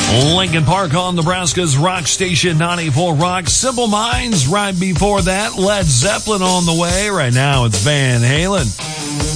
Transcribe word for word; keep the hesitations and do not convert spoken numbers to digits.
Lincoln Park on Nebraska's Rock Station ninety-four Rock. Simple Minds right before that. Led Zeppelin on the way. Right now it's Van Halen.